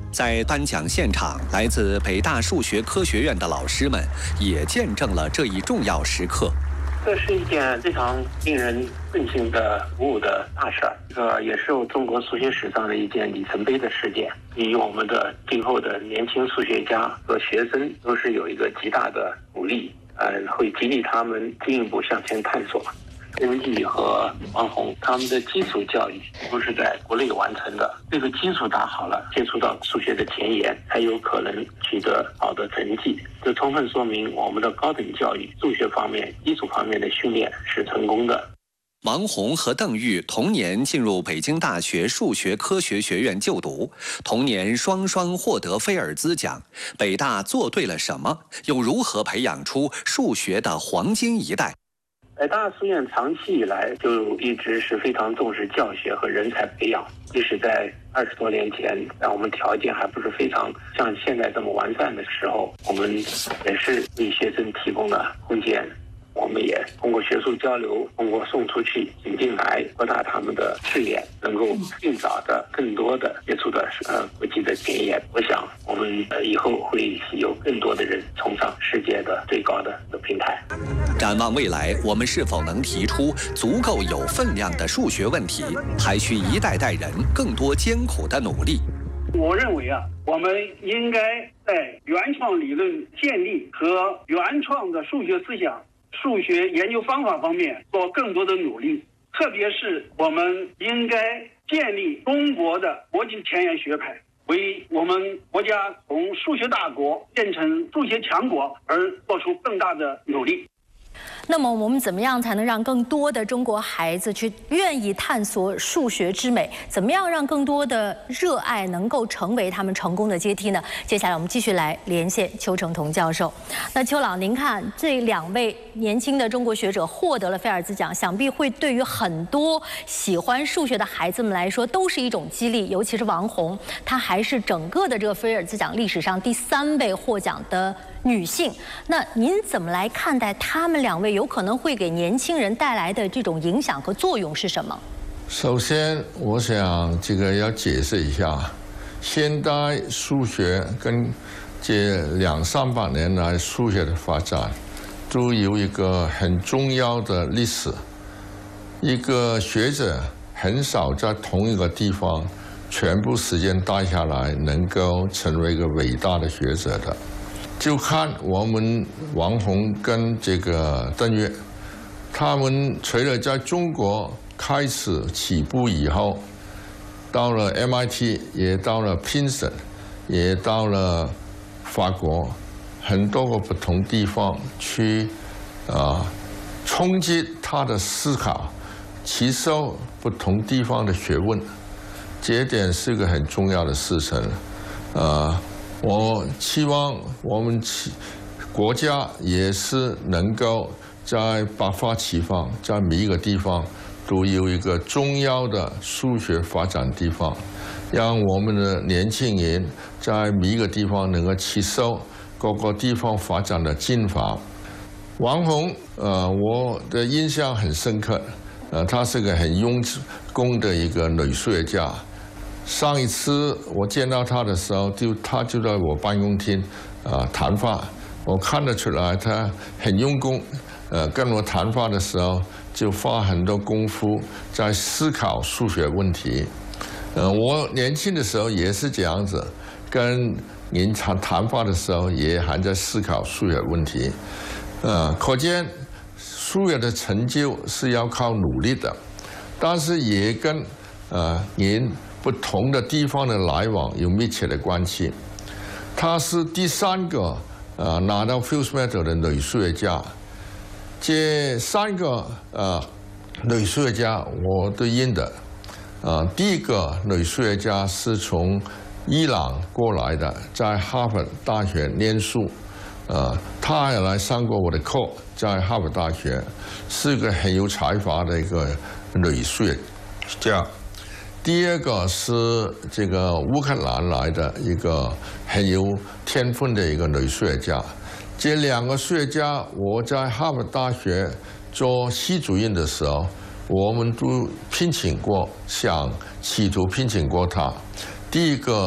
在颁奖现场，来自北大数学科学院的老师们也见证了这一重要时刻。 这是一件非常令人振兴的鼓舞的大事儿，也是中国数学史上的一件里程碑的事件，对于我们的今后的年轻数学家和学生都是有一个极大的鼓励，会激励他们进一步向前探索。曾毅和王洪他们的基础教育都是在国内完成的，这个基础打好了，接触到数学的前沿，才有可能取得好的成绩。这充分说明我们的高等教育数学方面基础方面的训练是成功的。 王洪和邓玉同年进入北京大学数学科学学院就读，同年双双获得菲尔兹奖。北大做对了什么？又如何培养出数学的黄金一代？ 北大书院长期以来就一直是非常重视教学和人才培养，即使在20多年前，让我们条件还不是非常像现在这么完善的时候，我们也是为学生提供了空间。我们也通过学术交流，通过送出去、引进来，扩大他们的视野，能够尽早的、更多的接触到国际的前沿。我想，我们以后会有更多的人冲上世界的最高的平台。 展望未来，我们是否能提出足够有分量的数学问题，还需一代代人更多艰苦的努力。 我认为我们应该在原创理论建立和原创的数学思想、数学研究方法方面做更多的努力，特别是我们应该建立中国的国际前沿学派，为我们国家从数学大国变成数学强国而做出更大的努力。 那么我们怎么样才能让更多的中国孩子去愿意探索数学之美？怎么样让更多的热爱能够成为他们成功的阶梯呢？接下来我们继续来连线邱成桐教授。那邱老，您看这2位年轻的中国学者获得了菲尔兹奖，想必会对于很多喜欢数学的孩子们来说都是一种激励。尤其是王洪，她还是整个的这个菲尔兹奖历史上第3位获奖的女性。那您怎么来看待他们2位有可能会给年轻人带来的这种影响和作用是什么？ 首先，我想要解释一下，现代数学跟这200-300年来数学的发展，都有一个很重要的历史。一个学者很少在同一个地方全部时间待下来，能够成为一个伟大的学者的。就看我们王洪跟邓岳，他们除了在中国开始起步以后，到了 MIT， 也到了 Princeton， 也到了法国，很多个不同地方去冲击他的思考，吸收不同地方的学问，这一点是个很重要的事情。我期望我们国家也是能够在百花齐放，在每一个地方都有一个重要的数学发展地方，让我们的年轻人在每一个地方能够吸收各个地方发展的进法。王洪，我的印象很深刻，她是个很用功的一个女数学家。上一次我见到他的时候，他就在我办公厅谈话，我看得出来他很用功，跟我谈话的时候就花很多功夫在思考数学问题。我年轻的时候也是这样子，跟您谈话的时候也还在思考数学问题。可见数学的成就是要靠努力的，但是也跟您不同的地方的来往有密切的关系。她是第3个拿到 Fields Medal 的女数学家。这3个女数学家我都认得。第一个女数学家是从伊朗过来的，在哈佛大学念书。她也来上过我的课，在哈佛大学，是个很有才华的一个女数学家。第2个是乌克兰来的一个很有天分的一个女数学家。这2个数学家，我在哈佛大学做系主任的时候，我们都聘请过，企图聘请过他。第一个